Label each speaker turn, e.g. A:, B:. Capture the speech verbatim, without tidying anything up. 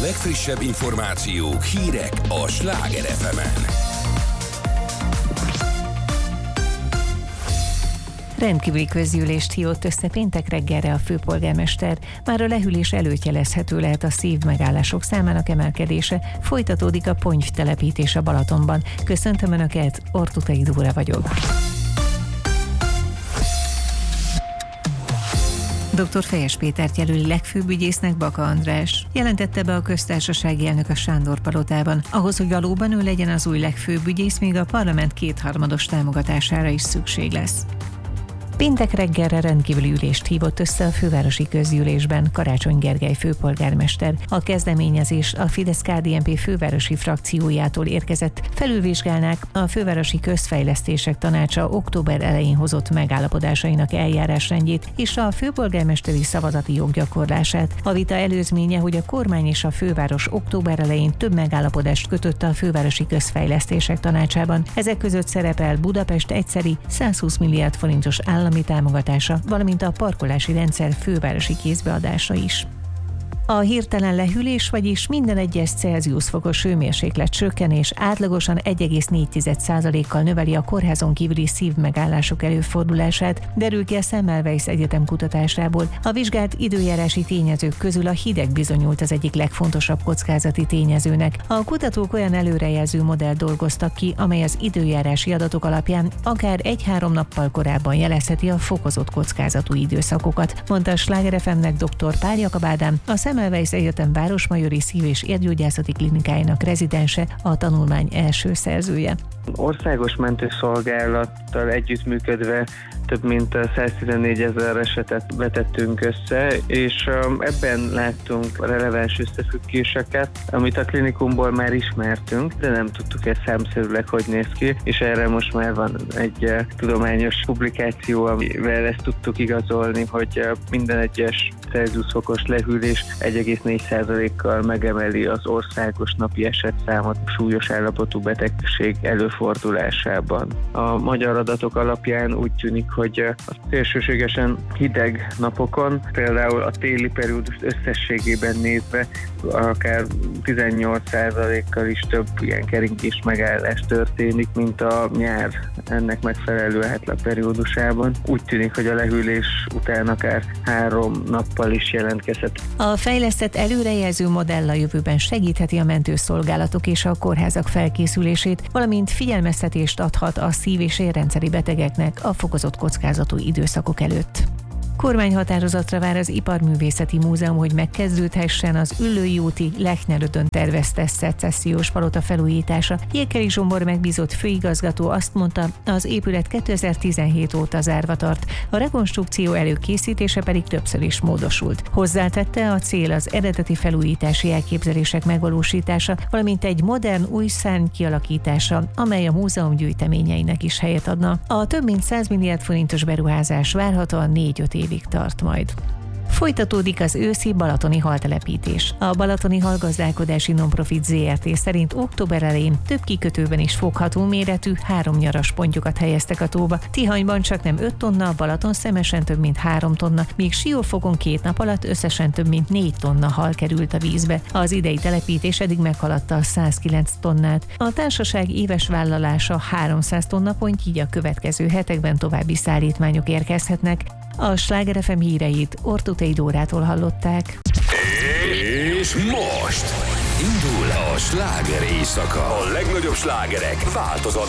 A: legfrissebb információk, hírek a Sláger ef emen.
B: Rendkívüli közgyűlést hívott össze péntek reggelre a főpolgármester. Már a lehűlés előtt jelezhető lehet a szívmegállások számának emelkedése. Folytatódik a ponyvtelepítés a Balatonban. Köszöntöm Önöket, Ortutai Dóra vagyok. doktor Fejes Pétert jelöli legfőbb ügyésznek Baka András. Jelentette be a köztársasági elnök a Sándor-palotában. Ahhoz, hogy valóban ő legyen az új legfőbb ügyész, még a parlament kétharmados támogatására is szükség lesz. Péntek reggelre rendkívüli ülést hívott össze a fővárosi közgyűlésben Karácsony Gergely főpolgármester. A kezdeményezés a Fidesz-ká dé en pé fővárosi frakciójától érkezett. Felülvizsgálnák a Fővárosi Közfejlesztések Tanácsa október elején hozott megállapodásainak eljárásrendjét és a főpolgármesteri szavazati joggyakorlását. A vita előzménye, hogy a kormány és a főváros október elején több megállapodást kötött a Fővárosi Közfejlesztések Tanácsában. Ezek között szerepel Budapest egyszeri százhúsz milliárd forintos állami támogatása, valamint a parkolási rendszer fővárosi kézbeadása is. A hirtelen lehűlés, vagyis minden egyes Celsius fokos hőmérséklet csökkenés átlagosan egy egész négy százalékkal növeli a kórházon kívüli szívmegállások előfordulását, derül ki a Semmelweis Egyetem kutatásából. A vizsgált időjárási tényezők közül a hideg bizonyult az egyik legfontosabb kockázati tényezőnek. A kutatók olyan előrejelző modellt dolgoztak ki, amely az időjárási adatok alapján akár egy-három nappal korábban jelezheti a fokozott kockázatú időszakokat, mondta a Sláger ef emnek doktor Pál Jakab Ádám, a Semmelweis Egyetem Városmajori Szív- és Érgyógyászati Klinikájának rezidense, a tanulmány első szerzője.
C: Országos mentőszolgálattal együttműködve több mint száztizennégy ezer esetet vetettünk össze, és ebben láttunk releváns összefüggéseket, amit a klinikumból már ismertünk, de nem tudtuk ezt számszerűleg, hogy néz ki, és erre most már van egy tudományos publikáció, amivel ezt tudtuk igazolni, hogy minden egyes Celsius fokos lehűlés egy egész négy százalékkal megemeli az országos napi esetszámot súlyos állapotú betegség előfordulásában. A magyar adatok alapján úgy tűnik, hogy a szélsőségesen hideg napokon, például a téli periódust összességében nézve akár tizennyolc százalékkal is több ilyen keringés megállás történik, mint a nyár ennek megfelelő átlag periódusában. Úgy tűnik, hogy a lehűlés után akár három nappal is jelentkezhet.
B: A fejlesztett előrejelző modell a jövőben segítheti a mentőszolgálatok és a kórházak felkészülését, valamint figyelmeztetést adhat a szív- és érrendszeri betegeknek a fokozott kockázatú időszakok előtt. Kormányhatározatra vár az Iparművészeti Múzeum, hogy megkezdődhessen az Üllői úti Lechnerödön tervezte szecessziós palota felújítása. Jékeli Zsombor megbízott főigazgató azt mondta, az épület kétezer-tizenhét óta zárva tart, a rekonstrukció előkészítése pedig többször is módosult. Hozzátette, a cél az eredeti felújítási elképzelések megvalósítása, valamint egy modern új szárny kialakítása, amely a múzeum gyűjteményeinek is helyet adna. A több mint száz milliárd forintos beruházás várhatóan négy-öt évig tart majd. Folytatódik az őszi balatoni haltelepítés. A Balatoni Halgazdálkodási Nonprofit zé er té szerint október elején több kikötőben is fogható méretű három nyaras pontyokat helyeztek a tóba. Tihanyban csaknem öt tonna, Balatonszemesen több mint három tonna, míg Siófokon két nap alatt összesen több mint négy tonna hal került a vízbe. Az idei telepítés eddig meghaladta a száz kilenc tonnát. A társaság éves vállalása háromszáz tonna pont, így a következő hetekben további szállítmányok érkezhetnek. A Sláger ef em híreit Ortutai Dórától hallották.
A: És most indul a sláger éjszaka. A legnagyobb slágerek változatlan